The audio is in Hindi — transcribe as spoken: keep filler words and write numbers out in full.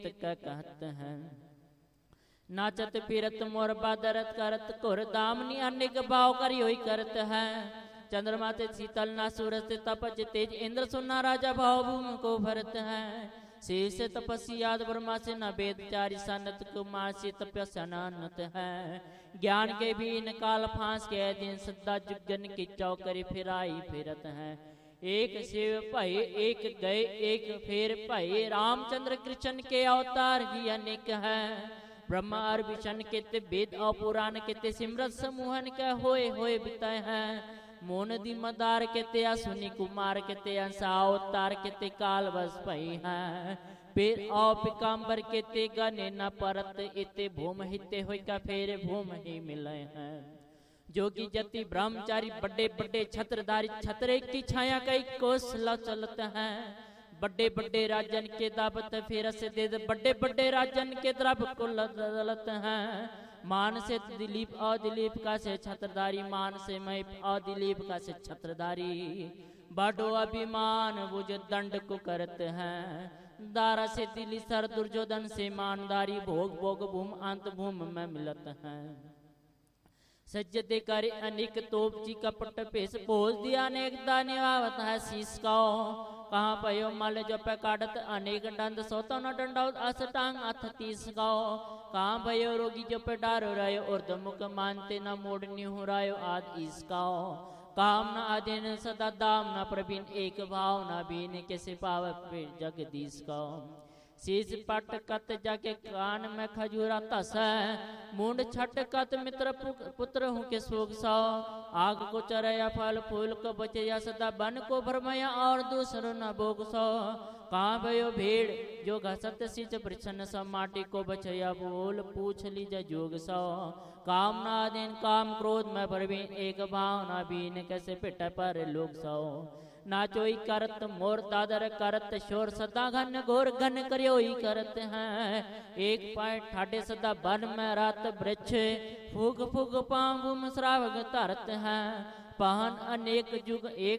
इत का कहत हैं। नाचत पीरत मोर बादरत करत घोर दामनी अनेक भाव करियोई करत है। चंद्रमा ते शीतल ना सूरज ते तपज तेज इंद्र सुना राजा भाव भूम को भरत है। शेष तपस्या याद ब्रह्मा से न वेद चारि सनत कुमार से तपस्या नानत है। ज्ञान के भी काल फांस के दिन सदा जुगन की चौकरी फिराई फिरत है। एक शिव भाई एक गए एक फेर भाई रामचंद्र कृष्ण के अवतार ही अनेक है। ब्रह्मा और विष्णु के ते वेद और पुराण के ते सिमरत समूहन के होए होए बिताए हैं। मोन दी मदार के ते असुनी कुमार के ते अंसा अवतार के ते काल बस भई है। फिर औ पिकाम्बर के ते गने न परत इते भूम हिते होई का फेर भूम ही मिले हैं। जोगी जति ब्रह्मचारी बड़े बड़े छत्रधारी छतरे की छाया कई कोस चलत हैं। बड़े बड़े राजन के दावत फिर से दे बड़े बड़े राजन के द्रव को लदलत हैं। मान से दिलीप और दिलीप का से छत्रधारी मान से मैं और दिलीप का से छत्रधारी। बड़ो अभिमान बुझ दंड को करते हैं। दारा से दिली सर दुर्योधन से मानदारी भोग भोग भूम अंत भूम में मिलत हैं। सज्जते करे अनेक तोप जी कपट पेश बोल दिया अनेक दाने आवत है शीश का। कहाँ पयो मल जो पे काटत अनेक डंद सोतो न डंडाउत असटांग अथ तीस गाओ। कहाँ भयो रोगी जो पे डारो रहो और मुख मानते न मोड़नी हो रायो आद इसकाओ। काम न अधीन सदा दाम न प्रवीण एक भाव न बीन के सिपाव पे जगदीश का। शीश पट कत जाके कान में खजूरा तस मुंड छट कत मित्र पुत्र हूँ के सोग सौ। आग को चरया फल फूल को बचया सदा बन को भरमया और दूसरो न भोग सौ। कहाँ भयो भीड़ जो घसत सिच प्रछन्न स माटी को बचया बोल पूछ लीजा जोग सौ। काम ना दिन काम क्रोध में प्रवीण एक भाव न बीन कैसे पिट पर लोग सौ। नाचोई करत मोर दादर करत शोर सदा घन घोर घन करियोई करत हैं। एक पाए ठाडे सदा बन में रात वृक्ष फूग फूग पाँव श्रावग तरत हैं। पहन अनेक जुग एक